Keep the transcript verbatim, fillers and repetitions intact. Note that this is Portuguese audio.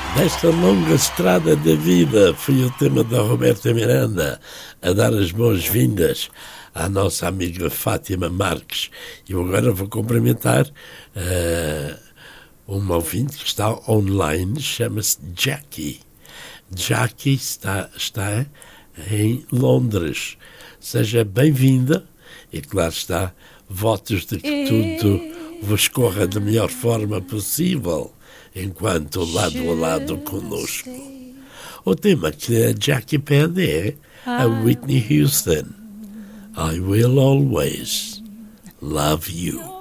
Desta longa estrada da vida foi o tema da Roberta Miranda a dar as boas-vindas à nossa amiga Fátima Marques. Eu agora vou cumprimentar uh, uma ouvinte que está online, chama-se Jackie. Jackie está, está em Londres. Seja bem-vinda e, claro está, votos de que tudo vos corra da melhor forma possível enquanto lado a lado conosco. O tema que a Jackie pede é a Whitney Houston. I will always love you.